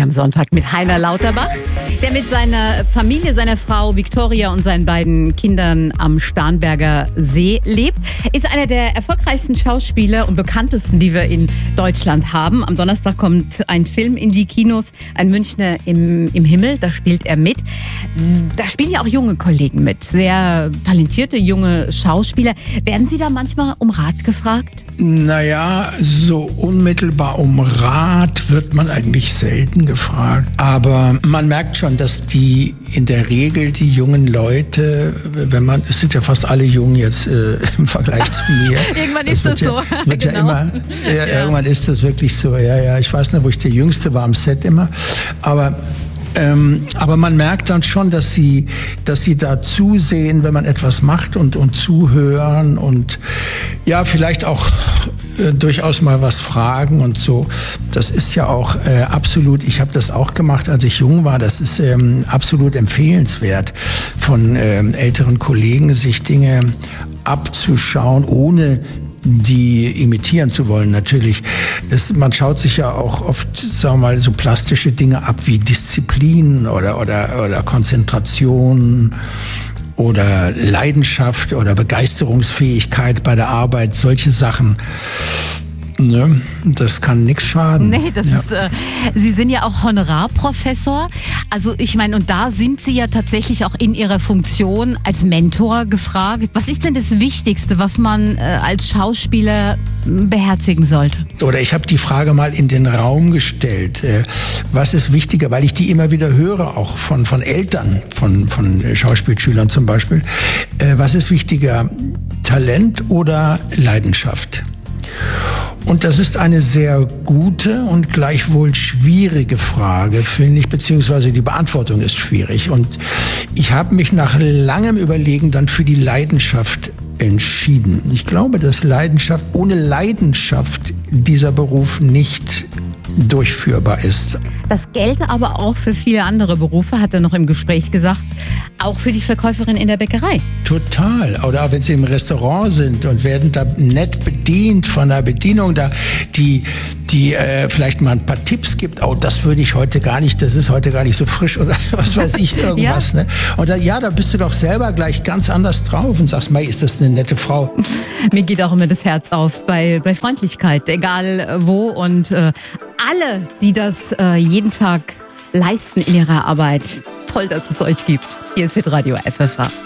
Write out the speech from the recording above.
am Sonntag mit Heiner Lauterbach, der mit seiner Familie, seiner Frau Victoria und seinen beiden Kindern am Starnberger See lebt. Ist einer der erfolgreichsten Schauspieler und bekanntesten, die wir in Deutschland haben. Am Donnerstag kommt ein Film in die Kinos, ein Münchner im Himmel, da spielt er mit. Da spielen ja auch junge Kollegen mit, sehr talentierte junge Schauspieler. Werden Sie da manchmal um Rat gefragt? Naja, so unmittelbar um Rat wird man eigentlich selten gefragt. Aber man merkt schon, dass die in der Regel die jungen Leute, es sind ja fast alle jung jetzt im Vergleich zu mir. Irgendwann ist das so. Genau. Irgendwann ist das wirklich so. Ja, ich weiß nicht, wo ich der Jüngste war am Set immer. Aber man merkt dann schon, dass sie da zusehen, wenn man etwas macht und zuhören und ja, vielleicht auch durchaus mal was fragen und so. Das ist ja auch absolut, ich habe das auch gemacht, als ich jung war, das ist absolut empfehlenswert von älteren Kollegen, sich Dinge abzuschauen, ohne die imitieren zu wollen, natürlich. Man schaut sich ja auch oft, sagen wir mal, so plastische Dinge ab wie Disziplin oder Konzentration oder Leidenschaft oder Begeisterungsfähigkeit bei der Arbeit, solche Sachen. Ne, das kann nichts schaden. Nee, Sie sind ja auch Honorarprofessor. Also ich meine, und da sind Sie ja tatsächlich auch in Ihrer Funktion als Mentor gefragt. Was ist denn das Wichtigste, was man als Schauspieler beherzigen sollte? Oder ich habe die Frage mal in den Raum gestellt. Was ist wichtiger? Weil ich die immer wieder höre, auch von Eltern, von Schauspielschülern zum Beispiel. Was ist wichtiger? Talent oder Leidenschaft? Und das ist eine sehr gute und gleichwohl schwierige Frage, finde ich, beziehungsweise die Beantwortung ist schwierig. Und ich habe mich nach langem Überlegen dann für die Leidenschaft entschieden. Ich glaube, dass ohne Leidenschaft dieser Beruf nicht durchführbar ist. Das gelte aber auch für viele andere Berufe, hat er noch im Gespräch gesagt, auch für die Verkäuferin in der Bäckerei. Total. Oder auch wenn Sie im Restaurant sind und werden da nett bedient von der Bedienung, da die vielleicht mal ein paar Tipps gibt, das würde ich heute gar nicht, das ist heute gar nicht so frisch oder was weiß ich, irgendwas. Ja. Ne? Und da bist du doch selber gleich ganz anders drauf und sagst, ist das eine nette Frau. Mir geht auch immer das Herz auf bei Freundlichkeit, egal wo, und alle, die das jeden Tag leisten in ihrer Arbeit. Toll, dass es euch gibt. Hier ist Hitradio FFH.